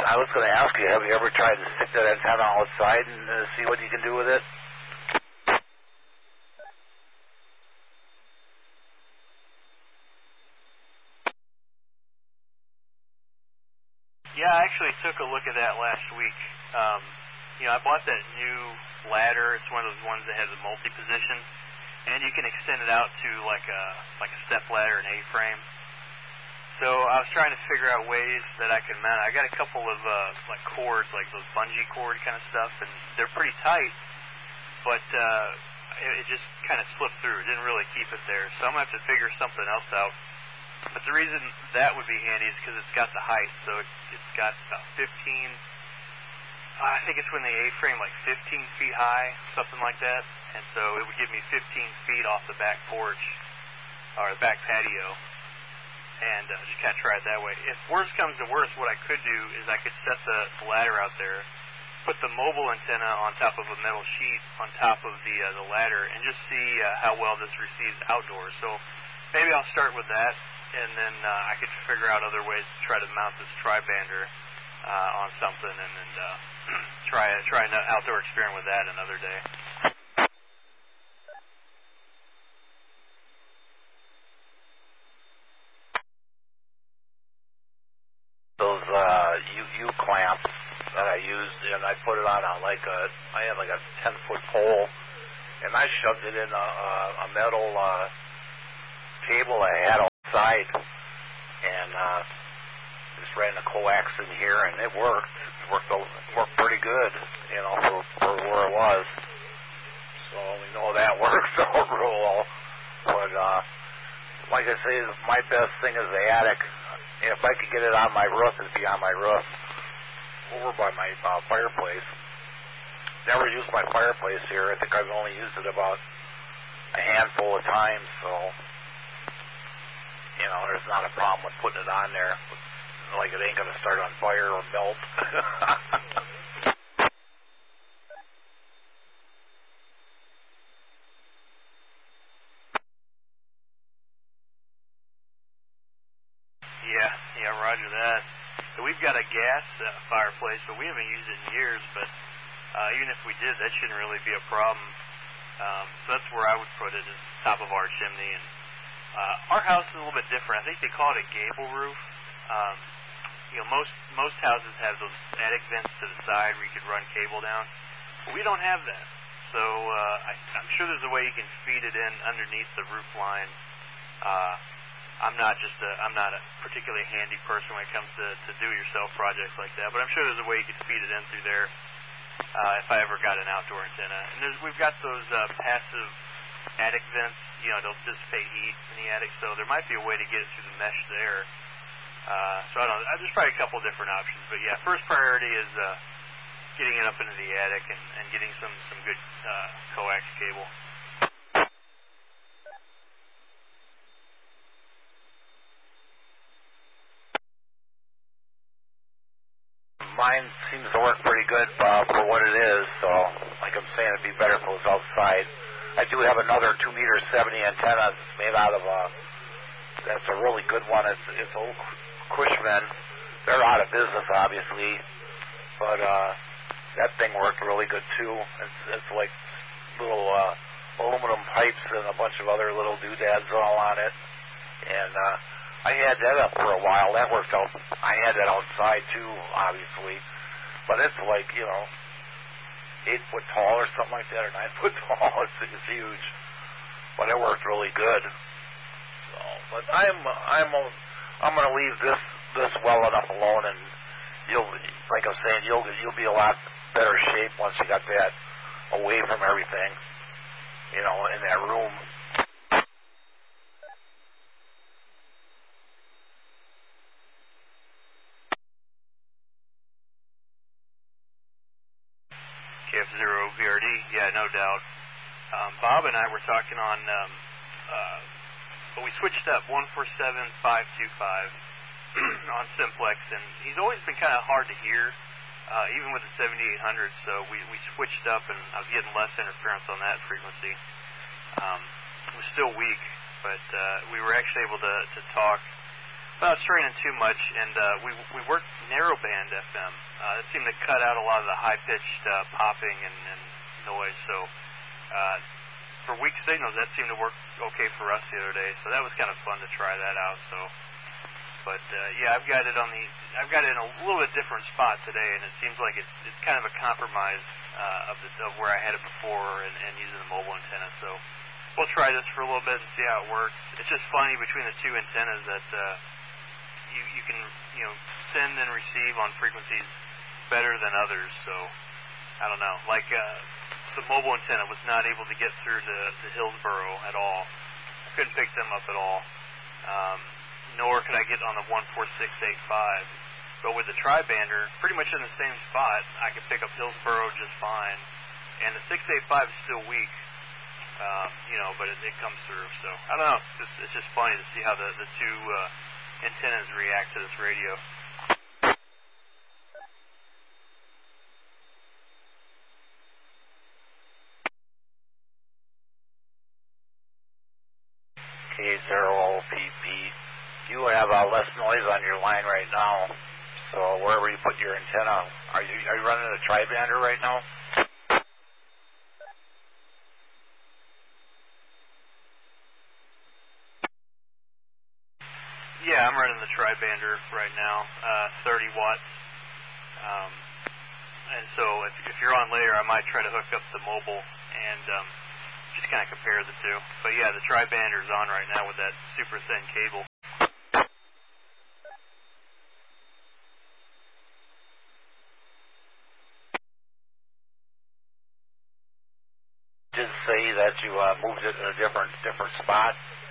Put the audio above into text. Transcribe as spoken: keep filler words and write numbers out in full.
I was going to ask you, have you ever tried to stick that antenna outside and uh, see what you can do with it? Yeah, I actually took a look at that last week. Um, you know, I bought that new ladder. It's one of those ones that has a multi-position, and you can extend it out to like a like a step ladder, an A-frame. So I was trying to figure out ways that I could mount it. I got a couple of uh, like cords, like those bungee cord kind of stuff, and they're pretty tight, but uh, it, it just kind of slipped through. It didn't really keep it there. So I'm going to have to figure something else out. But the reason that would be handy is because it's got the height. So it, it's got about fifteen, uh, I think it's when the A-frame like fifteen feet high, something like that. And so it would give me fifteen feet off the back porch, or the back patio. And uh, just kind of try it that way. If worst comes to worst, what I could do is I could set the, the ladder out there, put the mobile antenna on top of a metal sheet on top of the uh, the ladder, and just see uh, how well this receives outdoors. So maybe I'll start with that, and then uh, I could figure out other ways to try to mount this tri-bander uh, on something, and then uh, try try an outdoor experiment with that another day. Those uh, U, U clamps that I used, and I put it on a, like a, I had like a ten foot pole, and I shoved it in a, a, a metal uh, table I had outside, and uh, just ran the coax in here, and it worked. It worked, it worked pretty good, you know, for, for where it was. So we know that works out real well. But uh, like I say, my best thing is the attic. And if I could get it on my roof, it'd be on my roof, over by my uh, fireplace. Never used my fireplace here. I think I've only used it about a handful of times, so, you know, there's not a problem with putting it on there. Like it ain't going to start on fire or melt. Yeah, yeah, roger that. So we've got a gas uh, fireplace, but we haven't used it in years. But uh, even if we did, that shouldn't really be a problem. Um, so that's where I would put it, is top of our chimney. And uh, our house is a little bit different. I think they call it a gable roof. Um, you know, most most houses have those attic vents to the side where you could run cable down. But we don't have that. So uh, I, I'm sure there's a way you can feed it in underneath the roof line. Uh, I'm not just a, I'm not a particularly handy person when it comes to, to do-yourself projects like that, but I'm sure there's a way you could feed it in through there uh, if I ever got an outdoor antenna. And there's, we've got those uh, passive attic vents, you know, they'll dissipate heat in the attic, so there might be a way to get it through the mesh there. Uh, so I don't know, there's probably a couple different options, but yeah, first priority is uh, getting it up into the attic and, and getting some, some good uh, coax cable. Mine seems to work pretty good uh, for what it is, so like I'm saying, it'd be better if it was outside. I do have another two meter seventy antenna made out of a, that's a really good one. It's it's old Cushman. They're out of business, obviously, but uh, that thing worked really good too. It's it's like little uh, aluminum pipes and a bunch of other little doodads all on it, and uh, I had that up for a while. That worked out. I had that outside too, obviously. But it's like, you know, eight foot tall or something like that, or nine foot tall. It's, it's huge. But it worked really good. So, but I'm I'm I'm going to leave this this well enough alone, and you'll, like I'm saying, you'll you'll be a lot better shape once you got that away from everything, you know, in that room. K F zero V R D, yeah, no doubt. Um, Bob and I were talking on, um, uh, well, we switched up one four seven five two five on Simplex, and he's always been kind of hard to hear, uh, even with the seventy-eight hundred, so we, we switched up, and I was getting less interference on that frequency. Um, it was still weak, but uh, we were actually able to, to talk Well, I was training too much, and uh, we we worked narrowband F M. Uh, it seemed to cut out a lot of the high-pitched uh, popping and, and noise. So uh, for weak signals, that seemed to work okay for us the other day. So that was kind of fun to try that out. So, but uh, yeah, I've got it on the I've got it in a little bit different spot today, and it seems like it's it's kind of a compromise uh, of the of where I had it before and, and using the mobile antenna. So we'll try this for a little bit and see how it works. It's just funny between the two antennas that. Uh, You, you can, you know, send and receive on frequencies better than others. So, I don't know. Like, uh, the mobile antenna was not able to get through to, to Hillsboro at all. I couldn't pick them up at all. Um, nor could I get on the one four six eight five. But with the tri-bander, pretty much in the same spot, I could pick up Hillsboro just fine. And the six eighty-five is still weak, um, you know, but it, it comes through. So, I don't know. It's just, it's just funny to see how the, the two... Uh, antennas react to this radio. K zero O P P. You have uh, less noise on your line right now. So wherever you put your antenna, are you are you running a tri-bander right now? Yeah, I'm running the tri-bander right now, uh, thirty watts. Um, and so if, if you're on later, I might try to hook up the mobile and um, just kind of compare the two. But yeah, the tri-bander is on right now with that super thin cable. Did say that you uh, moved it in a different different spot.